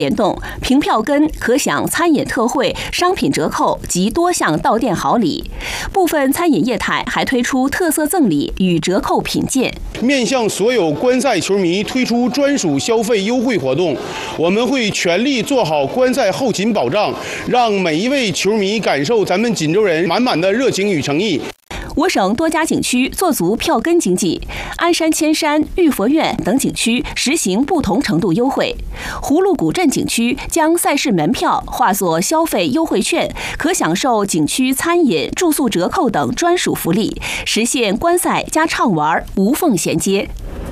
联动，凭票根可享餐饮特惠、商品折扣及多项到店好礼。部分餐饮业态还推出特色赠礼与折扣品鉴。 面向所有观赛球迷推出专属消费优惠活动，我们会全力做好观赛后勤保障，让每一位球迷感受咱们锦州人满满的热情与诚意。 我省多家景区做足票根经济，鞍山、千山、玉佛院等景区实行不同程度优惠。葫芦古镇景区将赛事门票化作消费优惠券，可享受景区餐饮、住宿折扣等专属福利，实现观赛加畅玩无缝衔接。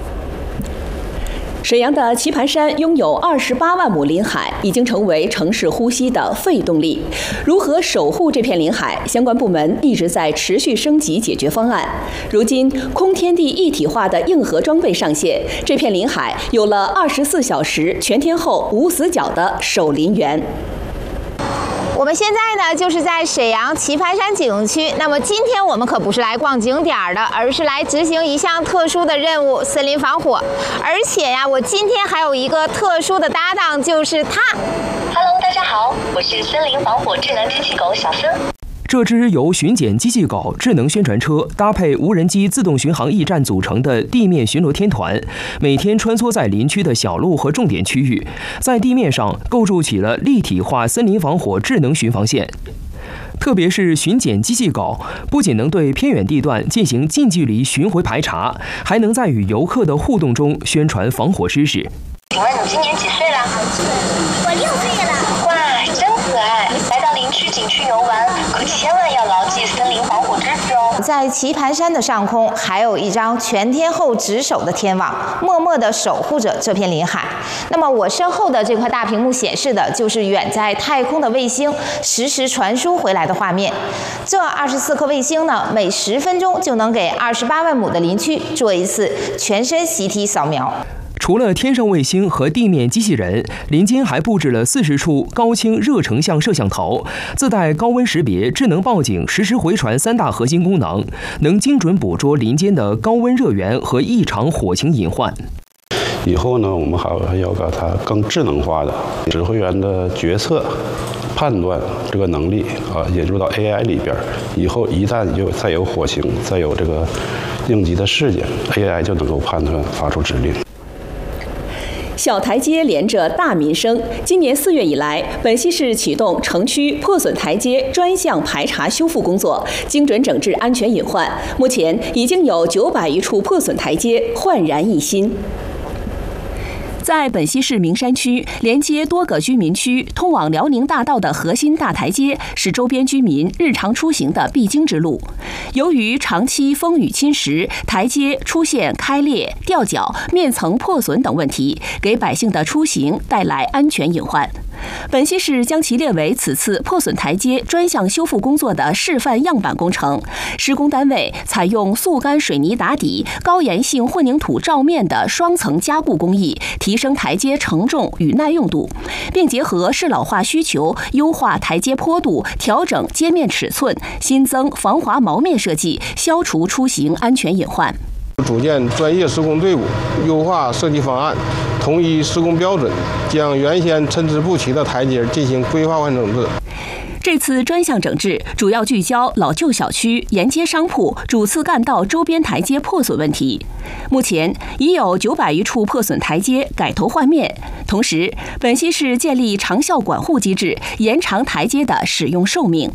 沈阳的棋盘山拥有28万亩林海，已经成为城市呼吸的肺动力。如何守护这片林海？相关部门一直在持续升级解决方案。如今，空天地一体化的硬核装备上线，这片林海有了24小时全天候无死角的守林员。 我们现在呢，就是在沈阳棋盘山景区。那么今天我们可不是来逛景点的，而是来执行一项特殊的任务——森林防火。而且呀，我今天还有一个特殊的搭档，就是他。 Hello， 大家好，我是森林防火智能机器狗小森。 这支由巡检机器狗、智能宣传车搭配无人机自动巡航驿站组成的地面巡逻天团，每天穿梭在林区的小路和重点区域，在地面上构筑起了立体化森林防火智能巡防线。特别是巡检机器狗，不仅能对偏远地段进行近距离巡回排查，还能在与游客的互动中宣传防火知识。 请问你今年几岁了？ 我6岁了。 哇，真可爱！来到林区景区游玩，可千万要牢记森林防火知识哦。 在棋盘山的上空，还有一张全天候值守的天网，默默地守护着这片林海。那么我身后的这块大屏幕显示的就是远在太空的卫星实时传输回来的画面。这24颗卫星呢，每10分钟就能给28万亩的林区做一次全身CT扫描。 除了天上卫星和地面机器人，林间还布置了40处高清热成像摄像头，自带高温识别、智能报警、实时回传3大核心功能，能精准捕捉林间的高温热源和异常火情隐患。 以后呢，我们还要把它更智能化的指挥员的决策、判断这个能力引入到 AI 里边。以后一旦再有火情、再有这个应急的事件 ，AI 就能够判断、发出指令。 小台阶连着大民生。今年4月以来，本溪市启动城区破损台阶专项排查修复工作，精准整治安全隐患。目前已经有900余处破损台阶焕然一新。在本溪市名山区，连接多个居民区、通往辽宁大道的核心大台阶，是周边居民日常出行的必经之路。由于长期风雨侵蚀，台阶出现开裂、掉角、面层破损等问题，给百姓的出行带来安全隐患。本溪市将其列为此次破损台阶专项修复工作的示范样板工程。施工单位采用速干水泥打底、高岩性混凝土罩面的双层加固工艺，提升台阶承重与耐用度，并结合适老化需求，优化台阶坡度，调整阶面尺寸，新增防滑锚面设计，消除出行安全隐患。 组建专业施工队伍，优化设计方案，统一施工标准，将原先参差不齐的台阶进行规划化整治。 这次专项整治主要聚焦老旧小区、沿街商铺、主次干道周边台阶破损问题。目前已有900余处破损台阶改头换面，同时本溪市建立长效管护机制，延长台阶的使用寿命。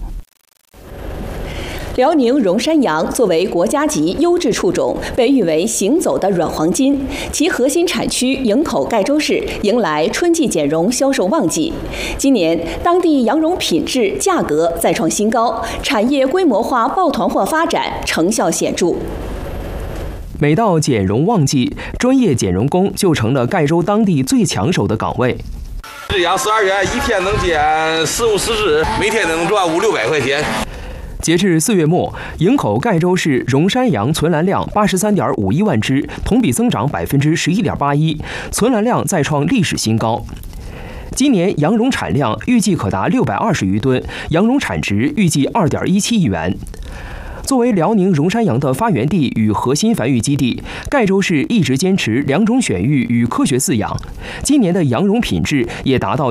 辽宁荣山羊作为国家级优质畜种，被誉为行走的软黄金。其核心产区营口盖州市迎来春季剪绒销售旺季。今年，当地羊绒品质、价格再创新高，产业规模化、抱团化发展成效显著。 每到剪绒旺季，专业剪绒工就成了盖州当地最抢手的岗位。 这羊12元，一天能剪15、10只，每天能赚500、600块钱。 截至4月末，营口盖州市荣山羊存栏量83.51万只，同比增长11.81%，存栏量再创历史新高。今年羊绒产量预计可达620余吨，羊绒产值预计2.17亿元。作为辽宁荣山羊的发源地与核心繁育基地，盖州市一直坚持2种选育与科学饲养。今年的羊绒品质也达到